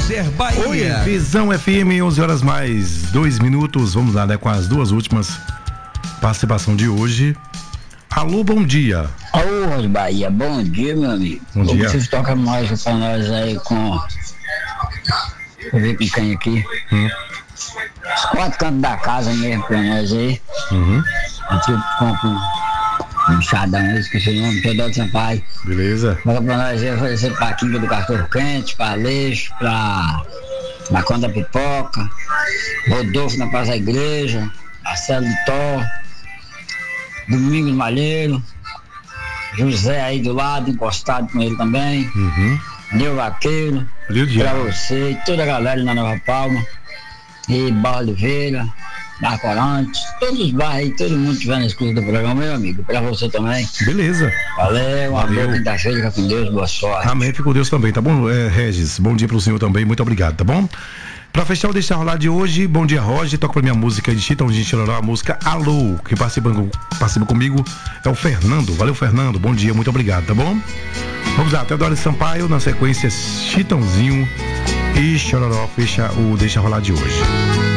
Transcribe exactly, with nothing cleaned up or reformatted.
Mister Bahia. Oi, Visão F M, onze horas mais dois minutos. Vamos lá, né, com as duas últimas participação de hoje. Alô, bom dia. Alô, Bahia, bom dia, meu amigo. Bom dia. Vocês tocam mais pra nós aí com... Deixa eu ver com quem aqui. Hum. Os quatro cantos da casa mesmo pra nós aí. Uhum. A gente compra um, um chadão, esqueci o nome, Pedro de Sampaio. Beleza. Toca pra nós aí, oferecer pra Quinta do Cachorro Quente, pra Leixo, pra Macão da Pipoca, Rodolfo na Praça da Igreja, Marcelo do Tó, Domingos Malheiro, José aí do lado, encostado com ele também, Uhum. Neu Vaqueiro, pra você e toda a galera na Nova Palma, e Barra Oliveira, Marco Arantes, todos os bairros aí, todo mundo que estiver na escuta do programa, meu amigo, pra você também. Beleza. Valeu, uma Valeu. boa quinta-feira, fica com Deus, boa sorte. Amém, fica com Deus também, tá bom, é, Regis? Bom dia pro senhor também, muito obrigado, tá bom? Pra fechar o Deixa Rolar de hoje, bom dia, Roger, toca pra minha música de Chitãozinho Chororó, a música Alô, quem participa, participa comigo é o Fernando, valeu, Fernando, bom dia, muito obrigado, tá bom? Vamos lá, Teodoro Sampaio, na sequência Chitãozinho e Chororó, fecha o Deixa Rolar de hoje.